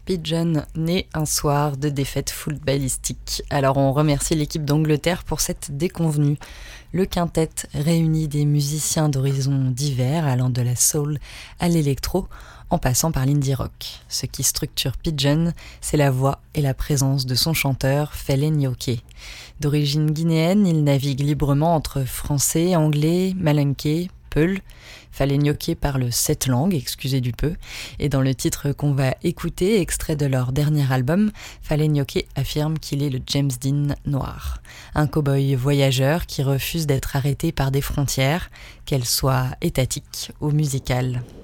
Pigeon, né un soir de défaite footballistique. Alors on remercie l'équipe d'Angleterre pour cette déconvenue. Le quintet réunit des musiciens d'horizons divers allant de la soul à l'électro en passant par l'indie rock. Ce qui structure Pigeon, c'est la voix et la présence de son chanteur Fele Nyoke. D'origine guinéenne, il navigue librement entre français, anglais, malinké, peul. Fele Nyoke parle 7 langues, excusez du peu, et dans le titre qu'on va écouter, extrait de leur dernier album, Fele Nyoke affirme qu'il est le James Dean noir. Un cow-boy voyageur qui refuse d'être arrêté par des frontières, qu'elles soient étatiques ou musicales.